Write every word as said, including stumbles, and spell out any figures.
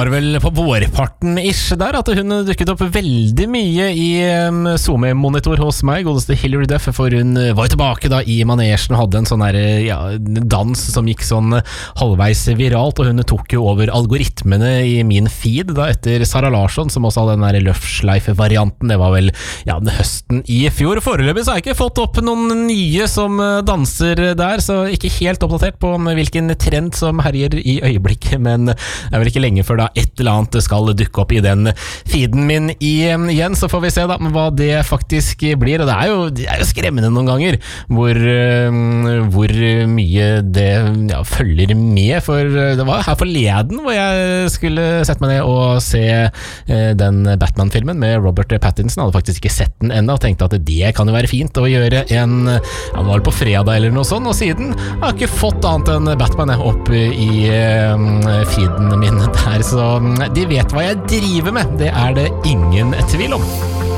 var vel på vårparten-ish der at hun dukket opp veldig mye i um, Zoom-monitor hos meg, godeste Hilary Duff, for hun var tilbake da i manesjen og hadde en sånn her, ja, dans som gikk sånn halvveis viralt, og hun tok jo over algoritmene i min feed da etter Sarah Larsson, som også hadde den der Luftschleife-varianten. Det var vel ja, høsten i fjor. Foreløpig så har jeg ikke fått opp noen nye som danser der, så ikke helt oppdatert på hvilken trend som herjer i øyeblikket, men det er vel ikke lenge før da et eller annet skal dukke opp i den feeden min igjen, så får vi se da hva det faktisk blir. Og det er jo, det er jo skremmende noen ganger hvor, hvor mye det ja, følger med, for det var her forleden hvor jeg skulle sette meg ned og se den Batman-filmen med Robert Pattinson. Jeg hadde faktisk ikke sett den enda og tenkte at det kan jo være fint å gjøre en, ja, det var på fredag eller noe sånt, og siden har jeg ikke fått annet enn Batman opp i uh, feeden min der, så de vet hva jeg driver med, det er det ingen tvil om.